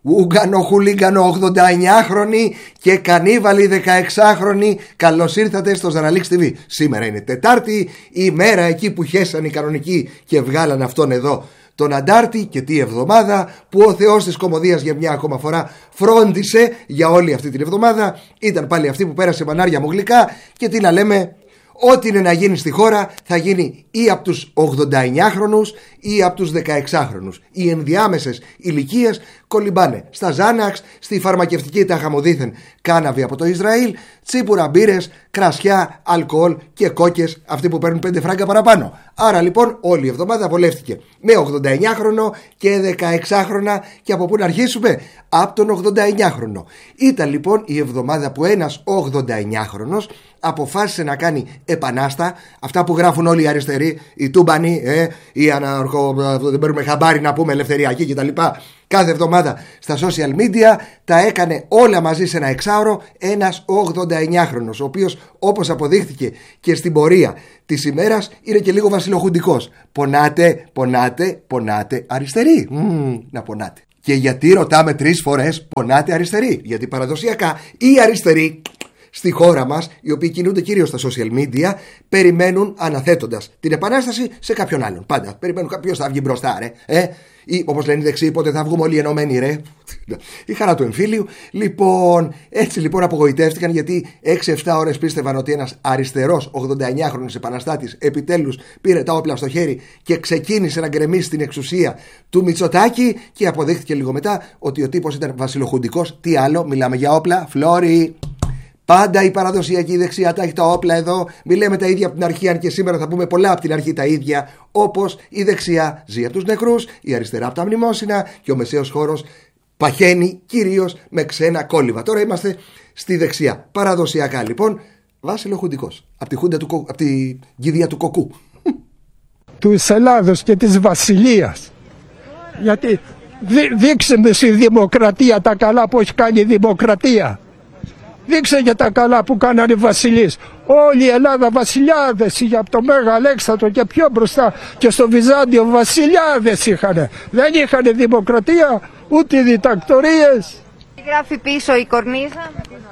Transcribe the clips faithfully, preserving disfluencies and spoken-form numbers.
Ούγκανο χουλίγκανο ογδονταεννιάχρονοι και κανίβαλοι δεκαεξάχρονοι, καλώς ήρθατε στο Ζαραλίξ τι βι. Σήμερα είναι Τετάρτη, η μέρα εκεί που χέσαν οι κανονικοί και βγάλαν αυτόν εδώ τον Αντάρτη, και τι εβδομάδα που ο Θεός της κωμωδίας για μια ακόμα φορά φρόντισε για όλη αυτή την εβδομάδα. Ήταν πάλι αυτή που πέρασε μανάρια μου γλυκά, και τι να λέμε, ό,τι είναι να γίνει στη χώρα θα γίνει ή από τους ογδονταεννιάχρονους ή από τους δεκαεξάχρονους. Οι ενδιάμεσες ηλικίες κολυμπάνε στα Ζάναξ, στη φαρμακευτική τα χαμοδίθεν κάναβη από το Ισραήλ, τσίπουρα, μπύρες, κρασιά, αλκοόλ και κόκκες, αυτοί που παίρνουν πέντε φράγκα παραπάνω. Άρα λοιπόν όλη η εβδομάδα βολεύτηκε με ογδονταεννιάχρονο και δεκαεξάχρονα. Και από πού να αρχίσουμε? Από τον ογδονταεννιάχρονο. Ήταν λοιπόν η εβδομάδα που ένας ογδονταεννιάχρονος αποφάσισε να κάνει επανάστα, αυτά που γράφουν όλοι οι αριστεροί, οι τούμπανοι, ε, οι αναρχο, δεν παίρνουμε χαμπάρι να πούμε, ελευθεριακοί κτλ. Κάθε εβδομάδα στα social media τα έκανε όλα μαζί σε ένα εξάωρο ένας ογδονταεννιάχρονος, ο οποίος, όπως αποδείχθηκε και στην πορεία της ημέρας, είναι και λίγο βασιλοχουντικός. Πονάτε, πονάτε, πονάτε αριστεροί. Mm, να πονάτε. Και γιατί ρωτάμε τρεις φορές πονάτε αριστεροί? Γιατί παραδοσιακά οι αριστεροί στη χώρα μας, οι οποίοι κινούνται κυρίως στα social media, περιμένουν αναθέτοντας την επανάσταση σε κάποιον άλλον. Πάντα περιμένουν κάποιος θα βγει μπροστά, ρε. Ε? Ή όπως λένε οι δεξιοί, πότε θα βγούμε όλοι ενωμένοι, ρε. Η χαρά του εμφύλιου. Λοιπόν, έτσι λοιπόν απογοητεύτηκαν, γιατί έξι εφτά ώρες πίστευαν ότι ένας αριστερός ογδονταεννιάχρονος επαναστάτης επιτέλους πήρε τα όπλα στο χέρι και ξεκίνησε να γκρεμίσει την εξουσία του Μητσοτάκη, και αποδείχθηκε λίγο μετά ότι ο τύπος ήταν βασιλοχουντικός. Τι άλλο, μιλάμε για όπλα, φλόρι. Πάντα η παραδοσιακή δεξιά τα έχει τα όπλα εδώ. Μιλάμε τα ίδια από την αρχή, αν και σήμερα θα πούμε πολλά από την αρχή τα ίδια. Όπως η δεξιά ζει από τους νεκρούς, η αριστερά από τα μνημόσυνα, και ο μεσαίος χώρος παχαίνει κυρίως με ξένα κόλληβα. Τώρα είμαστε στη δεξιά. Παραδοσιακά λοιπόν βασιλοχουντικός. Από τη, χούντα του, από τη γυδία του κοκκού. Του Ελλάδος και της Βασιλείας. Γιατί δεί, δείξε με στη δημοκρατία τα καλά που έχει κάνει η δημοκρατία. Δείξε για τα καλά που κάνανε οι βασιλείς. Όλη η Ελλάδα βασιλιάδες είχε, από το Μέγα Αλέξανδρο και πιο μπροστά και στο Βυζάντιο βασιλιάδες είχανε. Δεν είχανε δημοκρατία ούτε διτακτορίες. Γράφει πίσω η κορνίζα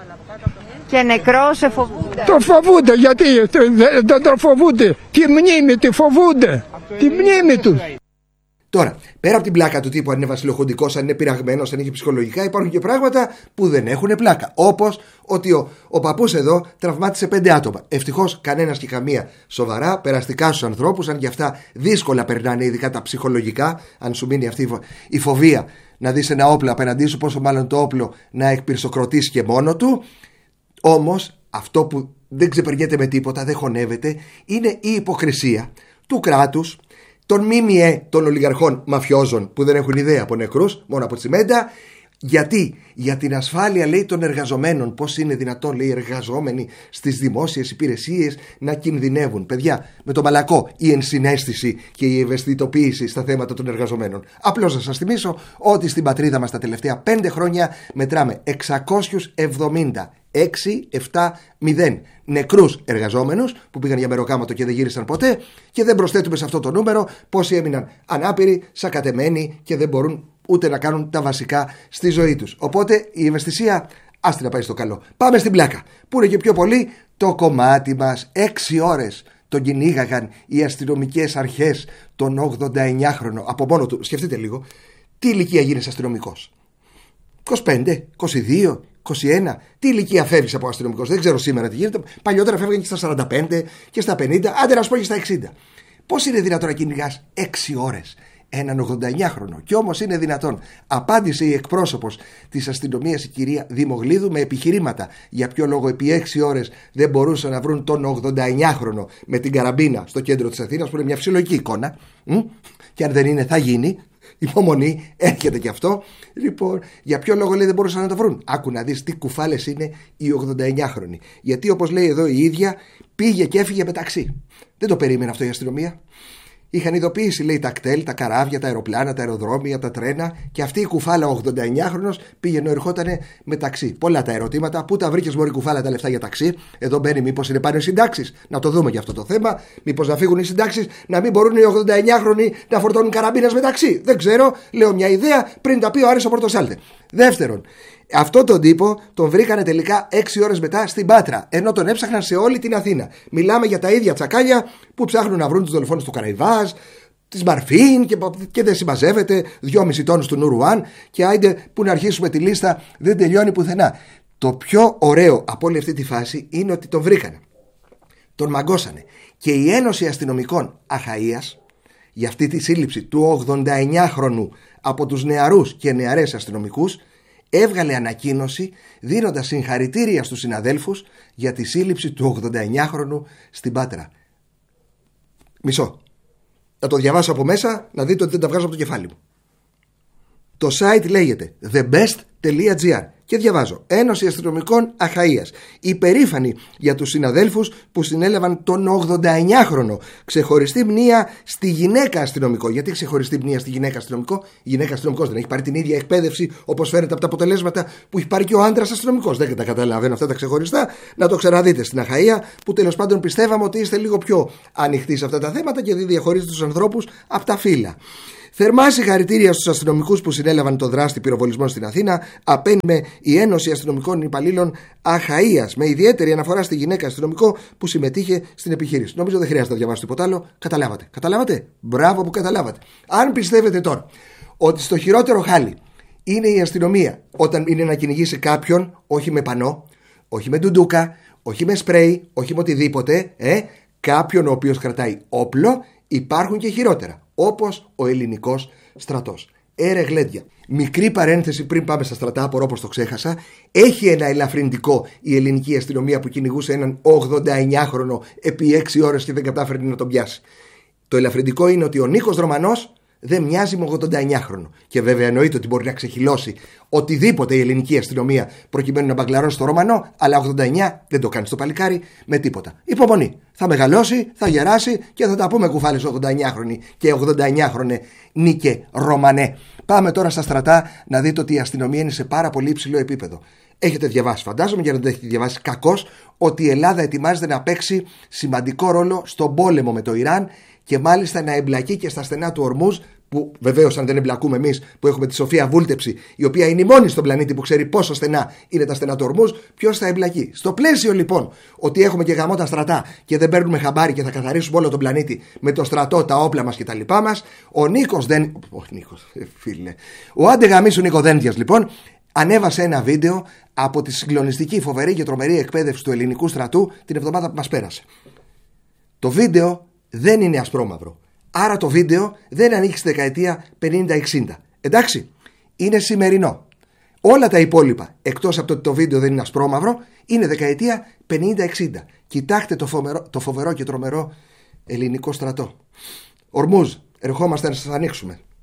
και νεκρός σε φοβούνται. Το φοβούνται, γιατί δεν το φοβούνται? Τη μνήμη τη φοβούνται. Τη μνήμη τους. Τώρα, πέρα από την πλάκα του τύπου, αν είναι βασιλοχουντικός, αν είναι πειραγμένος, αν έχει ψυχολογικά, υπάρχουν και πράγματα που δεν έχουν πλάκα. Όπως ότι ο, ο παππούς εδώ τραυμάτισε πέντε άτομα. Ευτυχώς κανένας και καμία σοβαρά, περαστικά στους ανθρώπους, αν και αυτά δύσκολα περνάνε, ειδικά τα ψυχολογικά. Αν σου μείνει αυτή η φοβία να δεις ένα όπλο απέναντί σου, πόσο μάλλον το όπλο να εκπυρσοκροτήσει και μόνο του. Όμως αυτό που δεν ξεπερνιέται με τίποτα, δεν χωνεύεται, είναι η υποκρισία του κράτους, των ΜΜΕ, των ολιγαρχών μαφιόζων που δεν έχουν ιδέα από νεκρούς, μόνο από τσιμέντα. Γιατί? Για την ασφάλεια, λέει, των εργαζομένων. Πώς είναι δυνατόν, λέει, οι εργαζόμενοι στις δημόσιες υπηρεσίες να κινδυνεύουν? Παιδιά, με το μαλακό η ενσυναίσθηση και η ευαισθητοποίηση στα θέματα των εργαζομένων. Απλώς να σας θυμίσω ότι στην πατρίδα μας τα τελευταία πέντε χρόνια μετράμε εξακόσιους εβδομήντα έξι επτά μηδέν νεκρούς εργαζόμενους που πήγαν για μεροκάματο και δεν γύρισαν ποτέ, και δεν προσθέτουμε σε αυτό το νούμερο πόσοι έμειναν ανάπηροι, σακατεμένοι και δεν μπορούν ούτε να κάνουν τα βασικά στη ζωή τους. Οπότε η ευαισθησία άστη να πάει στο καλό. Πάμε στην πλάκα, που είναι και πιο πολύ το κομμάτι μας. Έξι ώρες τον κυνήγαγαν οι αστυνομικές αρχές τον ογδονταεννιάχρονο από μόνο του. Σκεφτείτε λίγο, τι ηλικία γίνεσαι αστυνομικός? είκοσι πέντε, είκοσι δύο, είκοσι ένα. Τι ηλικία φεύγεις από αστυνομικός? Δεν ξέρω σήμερα τι γίνεται. Παλιότερα φεύγαν και στα σαράντα πέντε και στα πενήντα, άντε να σου πω και στα εξήντα. Πώς είναι δυνατόν να κυνηγάς έξι ώρες έναν ογδονταεννιάχρονο? Και όμως είναι δυνατόν. Απάντησε η εκπρόσωπος της αστυνομίας, η κυρία Δημογλίδου, με επιχειρήματα για ποιο λόγο επί έξι ώρες δεν μπορούσαν να βρουν τον ογδονταεννιάχρονο με την καραμπίνα στο κέντρο της Αθήνας, που είναι μια φυσιολογική εικόνα. Μ? Και αν δεν είναι, θα γίνει. Υπομονή, έρχεται και αυτό. Λοιπόν, για ποιο λόγο, λέει, δεν μπορούσαν να το βρουν? Άκου να δεις τι κουφάλες είναι οι ογδονταεννιάχρονοι. Γιατί, όπως λέει εδώ η ίδια, πήγε και έφυγε με ταξί. Δεν το περίμενε αυτό η αστυνομία. Είχαν ειδοποιήσει, λέει, τα κτέλ, τα καράβια, τα αεροπλάνα, τα αεροδρόμια, τα τρένα, και αυτή η κουφάλα, ο ογδονταεννιάχρονος, πήγαινε, ερχότανε με ταξί. Πολλά τα ερωτήματα. Πού τα βρήκες, μωρή κουφάλα, τα λεφτά για ταξί? Εδώ μπαίνει, μήπως είναι πάνω οι συντάξεις? Να το δούμε για αυτό το θέμα. Μήπως να φύγουν οι συντάξεις, να μην μπορούν οι ογδονταεννιάχρονοι να φορτώνουν καραμπίνας με ταξί? Δεν ξέρω, λέω μια ιδέα πριν τα πει ο Άρης ο Πορτοσάλτε. Δεύτερον, αυτό τον τύπο τον βρήκανε τελικά έξι ώρες μετά στην Πάτρα, ενώ τον έψαχναν σε όλη την Αθήνα. Μιλάμε για τα ίδια τσακάλια που ψάχνουν να βρουν τους δολοφόνους του Καραϊβάζ, της Μαρφίν, και, και δεν συμμαζεύεται, δυόμισι τόνους του Νουρουάν, και άιντε που να αρχίσουμε τη λίστα, δεν τελειώνει πουθενά. Το πιο ωραίο από όλη αυτή τη φάση είναι ότι τον βρήκανε, τον μαγκώσανε, και η Ένωση Αστυνομικών Αχαΐας για αυτή τη σύλληψη του ογδονταεννιάχρονου από τους νεαρούς και νεαρές αστυνομικούς έβγαλε ανακοίνωση δίνοντας συγχαρητήρια στους συναδέλφους για τη σύλληψη του ογδονταεννιάχρονου στην Πάτρα. Μισό. Να το διαβάσω από μέσα, να δείτε ότι δεν τα βγάζω από το κεφάλι μου. Το site λέγεται the best τελεία gr και διαβάζω: Ένωση Αστυνομικών Αχαΐας. Υπερήφανοι για τους συναδέλφους που συνέλαβαν τον ογδονταεννιάχρονο. Ξεχωριστή μνήα στη γυναίκα αστυνομικό. Γιατί ξεχωριστή μνήα στη γυναίκα αστυνομικό? Η γυναίκα αστυνομικός δεν έχει πάρει την ίδια εκπαίδευση, όπως φαίνεται από τα αποτελέσματα, που έχει πάρει και ο άντρας αστυνομικός? Δεν τα καταλαβαίνω αυτά τα ξεχωριστά. Να το ξαναδείτε στην Αχαΐα, που τέλος πάντων πιστεύαμε ότι είστε λίγο πιο ανοιχτοί σε αυτά τα θέματα και δεν διαχωρίζετε τους ανθρώπους από τα φύλλα. Θερμά συγχαρητήρια στους αστυνομικούς που συνέλαβαν το δράστη πυροβολισμών στην Αθήνα, απένιμε η Ένωση Αστυνομικών Υπαλλήλων Αχαΐας, με ιδιαίτερη αναφορά στη γυναίκα αστυνομικό που συμμετείχε στην επιχείρηση. Νομίζω δεν χρειάζεται να διαβάσω τίποτα άλλο. Καταλάβατε. Καταλάβατε. Μπράβο που καταλάβατε. Αν πιστεύετε τώρα ότι στο χειρότερο χάλι είναι η αστυνομία όταν είναι να κυνηγήσει κάποιον, όχι με πανό, όχι με ντουντούκα, όχι με σπρέι, όχι με οτιδήποτε, ε, κάποιον ο οποίος κρατάει όπλο, υπάρχουν και χειρότερα. Όπως ο ελληνικός στρατός. Έρε γλέντια. Μικρή παρένθεση πριν πάμε στα στρατά, απορώ πως το ξέχασα. Έχει ένα ελαφρυντικό η ελληνική αστυνομία που κυνηγούσε έναν ογδονταεννιάχρονο επί έξι ώρες και δεν κατάφερε να τον πιάσει. Το ελαφρυντικό είναι ότι ο Νίκος Ρωμανός δεν μοιάζει με ογδονταεννιάχρονο. Και βέβαια εννοείται ότι μπορεί να ξεχυλώσει οτιδήποτε η ελληνική αστυνομία προκειμένου να μπαγκλαρώσει το Ρωμανό, αλλά ογδόντα δεν το κάνει στο παλικάρι με τίποτα. Υπομονή. Θα μεγαλώσει, θα γεράσει και θα τα πούμε κουφάλες ογδονταεννιάχρονοι και ογδονταεννιάχρονε Νίκε Ρωμανέ. Πάμε τώρα στα στρατά να δείτε ότι η αστυνομία είναι σε πάρα πολύ υψηλό επίπεδο. Έχετε διαβάσει, φαντάζομαι, για να το έχετε διαβάσει κακώς, ότι η Ελλάδα ετοιμάζεται να παίξει σημαντικό ρόλο στον πόλεμο με το Ιράν και μάλιστα να εμπλακεί και στα στενά του Ορμούζ, που βεβαίως αν δεν εμπλακούμε εμείς που έχουμε τη Σοφία Βούλτεψη, η οποία είναι η μόνη στον πλανήτη που ξέρει πόσο στενά είναι τα στενά του Ορμούζ, ποιος θα εμπλακεί? Στο πλαίσιο λοιπόν ότι έχουμε και γαμό τα στρατά και δεν παίρνουμε χαμπάρι και θα καθαρίσουμε όλο τον πλανήτη με το στρατό, τα όπλα μας και τα λοιπά μας, ο Νίκος δεν. Ο Νίκος, φίλε. Ο άντε γαμίσου Νίκο Δένδιας λοιπόν ανέβασε ένα βίντεο από τη συγκλονιστική, φοβερή και τρομερή εκπαίδευση του ελληνικού στρατού την εβδομάδα που μας πέρασε. Το βίντεο δεν είναι ασπρόμαυρο. Άρα το βίντεο δεν ανήκει στη δεκαετία πενήντα εξήντα. Εντάξει, είναι σημερινό. Όλα τα υπόλοιπα, εκτός από το ότι το βίντεο δεν είναι ασπρόμαυρο, είναι δεκαετία πενήντα εξήντα. Κοιτάξτε το φοβερό, το φοβερό και τρομερό ελληνικό στρατό. Ορμούζ, ερχόμαστε να σας ανοίξουμε.